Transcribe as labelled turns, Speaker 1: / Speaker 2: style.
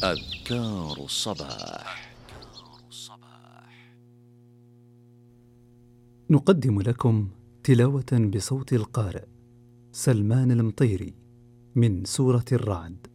Speaker 1: أذكار الصباح.
Speaker 2: نقدم لكم تلاوة بصوت القارئ سلمان المطيري من سورة الرعد.